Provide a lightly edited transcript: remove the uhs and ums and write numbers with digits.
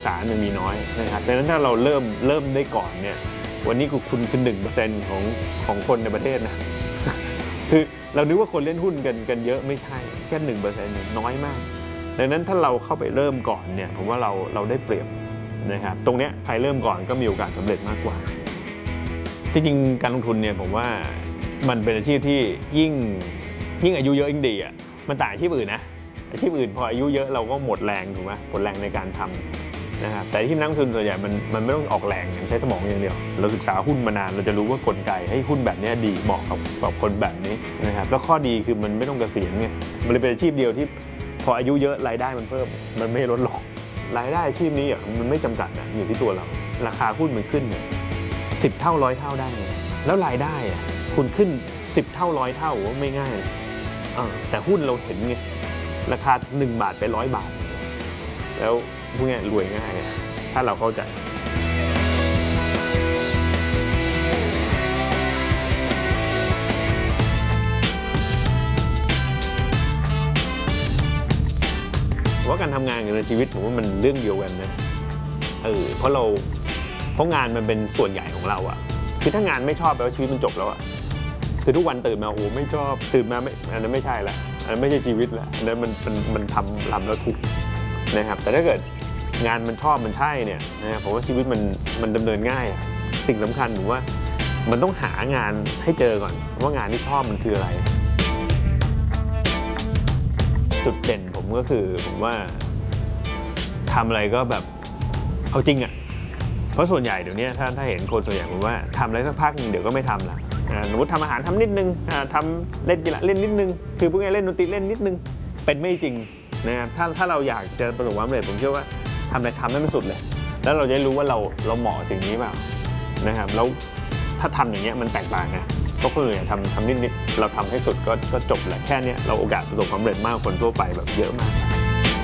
สารมันมีน้อยนะครับดังนั้นถ้าเราเริ่มได้ก่อนเนี่ยวันนี้คุณคือ 1% ของคนในประเทศนะ คือเรานึกว่าคนเล่นหุ้นกันเยอะไม่ใช่แค่ 1% น้อยมากดังนั้นถ้าเราเข้าไปเริ่มก่อนเนี่ยผมว่าเราได้เปรียบนะครับตรงเนี้ยใครเริ่มก่อนก็มีโอกาสสำเร็จมากกว่าจริงๆการลงทุนเนี่ยผมว่ามันเป็นอาชีพที่ยิ่งอายุเยอะยิ่งดีอ่ะมันต่างอาชีพอื่นนะอาชีพอื่นพออายุเยอะเราก็หมดแรงถูกไหมหมดแรงในการทำนะครับแต่ที่นักลงทุนส่วนใหญ่มันไม่ต้องออกแรงใช้สมองอย่างเดียวเราศึกษาหุ้นมานานเราจะรู้ว่ากลไกให้หุ้นแบบนี้ดีเหมาะกับคนแบบนี้นะครับแล้วข้อดีคือมันไม่ต้องเกษียณไงมันเลยเป็นอาชีพเดียวที่พออายุเยอะรายได้มันเพิ่มมันไม่ลดลงรายได้อาชีพนี้มันไม่จำกัดนะอยู่ที่ตัวเราราคาหุ้นมันขึ้นเนี่ย10 เท่า100 เท่าได้แล้วรายได้คุณขึ้น10 เท่า100 เท่าว่าไม่ง่ายแต่หุ้นเราเห็นไงราคา1 บาทไป100 บาทแล้วพวกนี้รวยง่ายถ้าเราเข้าใจว่าการทำงานกับในชีวิตผมว่ามันเรื่องเดียวกันนะเพราะงานมันเป็นส่วนใหญ่ของเราอะคือถ้างานไม่ชอบแปลว่าชีวิตมันจบแล้วอะคือทุกวันตื่นมาโอ้ไม่ชอบตื่นมาไม่อันนั้นไม่ใช่ละอันนั้นไม่ใช่ชีวิตละอันนั้นมันทำแล้วทุกข์นะครับแต่ถ้าเกิดงานมันชอบมันใช่เนี่ยนะผมว่าชีวิตมันดำเนินง่ายอะสิ่งสำคัญผมว่ามันต้องหางานให้เจอก่อนว่างานที่ชอบมันคืออะไรจุดเด่นผมก็คือผมว่าทำอะไรก็แบบเอาจริงอ่ะเพราะส่วนใหญ่เดี๋ยวนี้ถ้าเห็นคนส่วนใหญ่ผมว่าทำอะไรสักพักเดี๋ยวก็ไม่ทำละสมมติทำอาหารทำนิดนึงทำเล่นกีฬาเล่นนิดนึงคือพวกนี้เล่นดนตรีเล่นนิดนึงเป็นไม่จริงนะครับถ้าเราอยากจะประสบความสำเร็จผมเชื่อว่าทำอะไรทำให้มันสุดเลยแล้วเราจะรู้ว่าเราเหมาะสิ่งนี้เปล่านะครับแล้วถ้าทำอย่างเงี้ยมันแตกต่างนะก็คนอื่นทำนิดเราทำให้สุดก็จบแหละแค่นี้เราโอกาสประสบความสำเร็จมากคนทั่วไปแบบเยอะมาก